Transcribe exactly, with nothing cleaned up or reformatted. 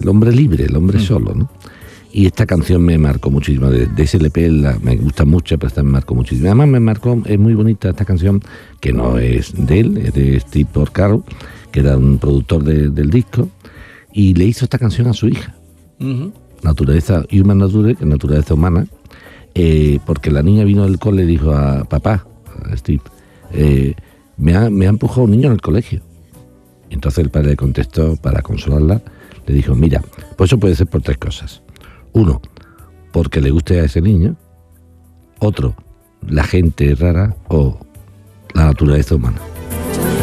hombre libre, el hombre mm. solo, ¿no? Y esta canción me marcó muchísimo. De, de ese L P la, me gusta mucho, pero esta me marcó muchísimo. Además me marcó, es muy bonita esta canción, que no es de él, es de Steve Porcaro, que era un productor de, del disco, y le hizo esta canción a su hija. Uh-huh. Naturaleza, Human Nature, que es naturaleza humana, eh, porque la niña vino del cole y dijo a papá, a Steve, eh, me, ha, me ha empujado un niño en el colegio. Y entonces el padre le contestó, para consolarla, le dijo, mira, pues eso puede ser por tres cosas. Uno, porque le guste a ese niño. Otro, la gente rara o la naturaleza humana.